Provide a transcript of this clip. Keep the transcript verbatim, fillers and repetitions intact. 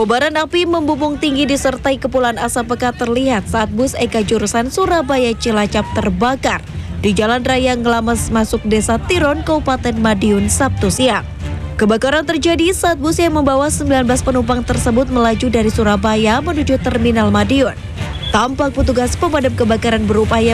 Kobaran api membumbung tinggi disertai kepulan asap pekat terlihat saat bus Eka jurusan Surabaya Cilacap terbakar di Jalan Raya Ngelames masuk Desa Tiron, Kabupaten Madiun, Sabtu siang. Kebakaran terjadi saat bus yang membawa sembilan belas penumpang tersebut melaju dari Surabaya menuju Terminal Madiun. Tampak petugas pemadam kebakaran berupaya